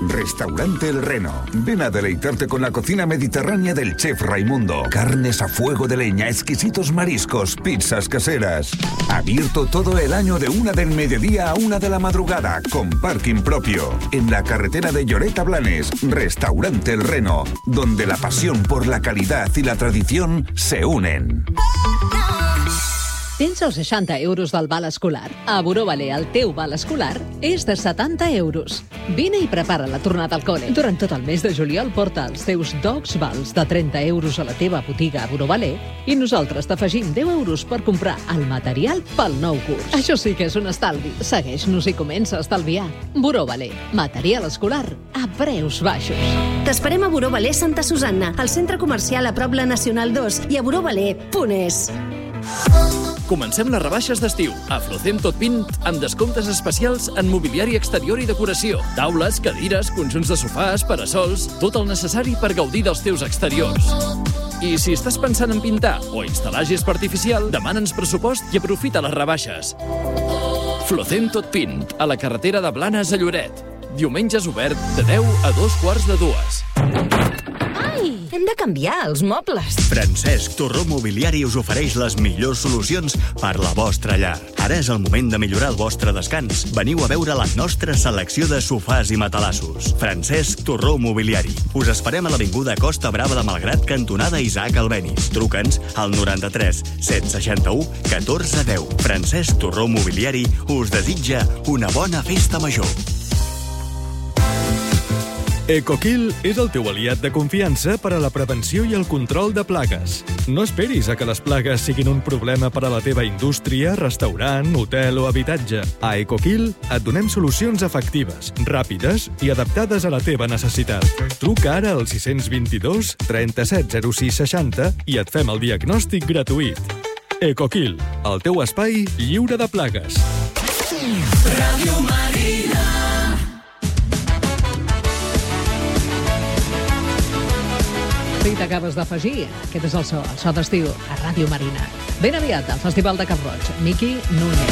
Restaurante El Reno. Ven a deleitarte con la cocina mediterránea del chef Raimundo. Carnes a fuego de leña, exquisitos mariscos, pizzas caseras. Abierto todo el año de 1 del mediodía a 1 de la madrugada, con parking propio. En la carretera de Lloret a Blanes, Restaurante El Reno, donde la pasión por la calidad y la tradición se unen. Tens els 60 euros del val escolar? A Buró Valer, el teu val escolar és de 70 euros. Vine i prepara la tornada al col·le. Durant tot el mes de juliol porta els teus docs vals de 30 euros a la teva botiga a Buró Valer i nosaltres t'afegim 10 euros per comprar el material pel nou curs. Això sí que és un estalvi. Segueix-nos i comença a estalviar. Buró Valer, material escolar a preus baixos. T'esperem a Buró Valer Santa Susanna, al centre comercial a prop la Nacional 2 i a burovaler.es. Comencem les rebaixes d'estiu. A Flocem Tot Pint, amb descomptes especials en mobiliari exterior i decoració. Taules, cadires, conjunts de sofàs, parasols, tot el necessari per gaudir dels teus exteriors. I si estàs pensant en pintar o instal·lar gespa artificial, demana'ns pressupost i aprofita les rebaixes. Flocem Tot Pint, a la carretera de Blanes a Lloret. Diumenges obert de 10 a 2:45. Hem de canviar els mobles. Francesc Torró Mobiliari us ofereix les millors solucions per la vostra llar. Ara és el moment de millorar el vostre descans. Veniu a veure la nostra selecció de sofàs i matalassos. Francesc Torró Mobiliari. Us esperem a l'avinguda Costa Brava de Malgrat, cantonada Isaac Albéniz. Truca'ns al 93 761 14 10. Francesc Torró Mobiliari us desitja una bona festa major. EcoKill és el teu aliat de confiança per a la prevenció i el control de plagues. No esperis a que les plagues siguin un problema per a la teva indústria, restaurant, hotel o habitatge. A EcoKill et donem solucions efectives, ràpides i adaptades a la teva necessitat. Truca ara al 622 37 06 60 i et fem el diagnòstic gratuït. EcoKill, el teu espai lliure de plagues. Ràdio Marina. Si t'acabes d'afegir, aquest és el so d'estiu a Ràdio Marina. Ben aviat al Festival de Cap Roig, Miqui Núñez.